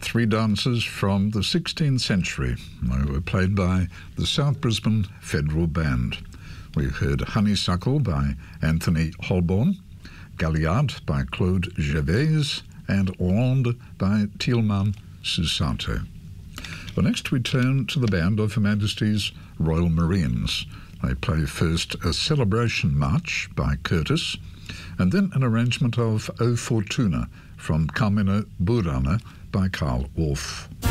three dances from the 16th century. They were played by the South Brisbane Federal Band. We heard Honeysuckle by Anthony Holborn, Galliard by Claude Gervais, and Hollande by Tieleman Susato. Well, next we turn to the band of Her Majesty's Royal Marines. They play first a celebration march by Curtis, and then an arrangement of O Fortuna from Carmina Burana by Carl Orff.